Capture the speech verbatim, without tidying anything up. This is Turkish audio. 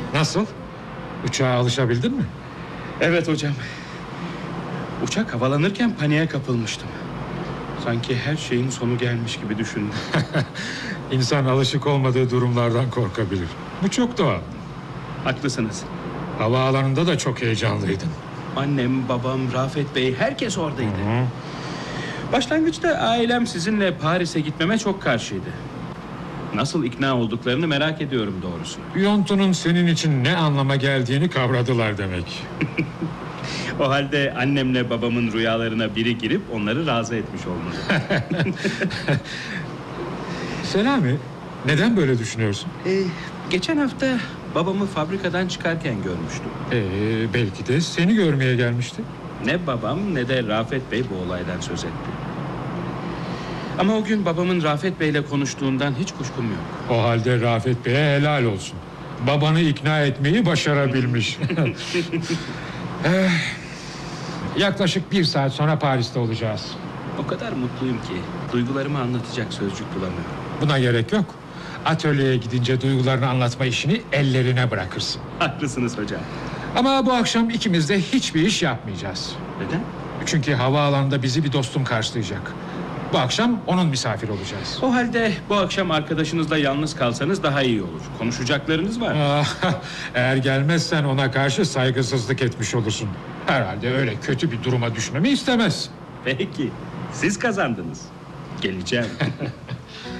Nasıl? Uçağa alışabildin mi? Evet hocam. Uçak havalanırken paniğe kapılmıştım. Sanki her şeyin sonu gelmiş gibi düşündüm. İnsan alışık olmadığı durumlardan korkabilir. Bu çok doğal. Haklısınız. Havaalanında da çok heyecanlıydın. Annem, babam, Rafet Bey, herkes oradaydı. Hı hı. Başlangıçta ailem sizinle Paris'e gitmeme çok karşıydı. Nasıl ikna olduklarını merak ediyorum doğrusu. Yontunun senin için ne anlama geldiğini kavradılar demek. O halde annemle babamın rüyalarına biri girip onları razı etmiş olmalı. Selami, neden böyle düşünüyorsun? Ee, geçen hafta babamı fabrikadan çıkarken görmüştüm. Ee, belki de seni görmeye gelmişti. Ne babam ne de Rafet Bey bu olaydan söz etti. Ama o gün babamın Rafet Bey'le konuştuğundan hiç kuşkum yok. O halde Rafet Bey'e helal olsun. Babanı ikna etmeyi başarabilmiş. eh, yaklaşık bir saat sonra Paris'te olacağız. O kadar mutluyum ki duygularımı anlatacak sözcük bulamıyorum. Buna gerek yok. Atölyeye gidince duygularını anlatma işini ellerine bırakırsın. Haklısınız hocam. Ama bu akşam ikimiz de hiçbir iş yapmayacağız. Neden? Çünkü havaalanında bizi bir dostum karşılayacak. Bu akşam onun misafiri olacağız. O halde bu akşam arkadaşınızla yalnız kalsanız daha iyi olur. Konuşacaklarınız var. Ah, eğer gelmezsen ona karşı saygısızlık etmiş olursun. Herhalde öyle kötü bir duruma düşmemi istemez. Peki, siz kazandınız. Geleceğim.